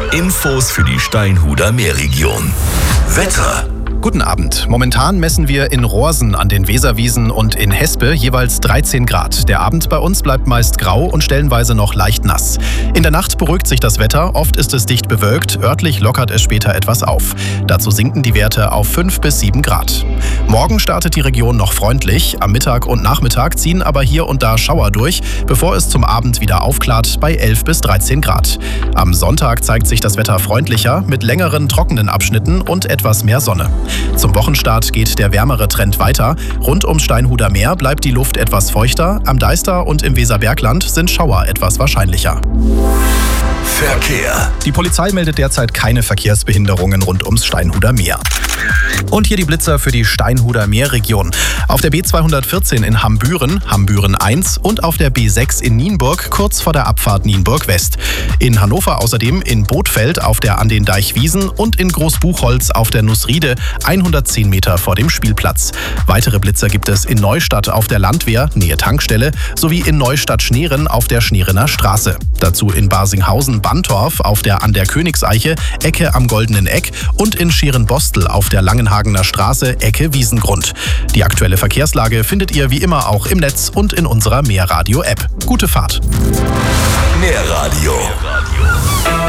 Infos für die Steinhuder Meerregion. Wetter. Guten Abend. Momentan messen wir in Rohrsen an den Weserwiesen und in Hespe jeweils 13 Grad. Der Abend bei uns bleibt meist grau und stellenweise noch leicht nass. In der Nacht beruhigt sich das Wetter, oft ist es dicht bewölkt, örtlich lockert es später etwas auf. Dazu sinken die Werte auf 5 bis 7 Grad. Morgen startet die Region noch freundlich, am Mittag und Nachmittag ziehen aber hier und da Schauer durch, bevor es zum Abend wieder aufklart bei 11 bis 13 Grad. Am Sonntag zeigt sich das Wetter freundlicher, mit längeren trockenen Abschnitten und etwas mehr Sonne. Zum Wochenstart geht der wärmere Trend weiter. Rund ums Steinhuder Meer bleibt die Luft etwas feuchter. Am Deister und im Weserbergland sind Schauer etwas wahrscheinlicher. Verkehr. Die Polizei meldet derzeit keine Verkehrsbehinderungen rund ums Steinhuder Meer. Und hier die Blitzer für die Steinhuder Meerregion. Auf der B214 in Hambüren, Hambüren 1 und auf der B6 in Nienburg, kurz vor der Abfahrt Nienburg West. In Hannover außerdem in Bothfeld auf der An den Deichwiesen und in Großbuchholz auf der Nussriede, 110 Meter vor dem Spielplatz. Weitere Blitzer gibt es in Neustadt auf der Landwehr, Nähe Tankstelle, sowie in Neustadt-Schneeren auf der Schneerener Straße. Dazu in Barsinghausen-Bantorf auf der An der Königseiche, Ecke am Goldenen Eck und in Scherenbostel auf der Langenhagener Straße, Ecke Wiesengrund. Die aktuelle Verkehrslage findet ihr wie immer auch im Netz und in unserer Meerradio-App. Gute Fahrt! Meerradio.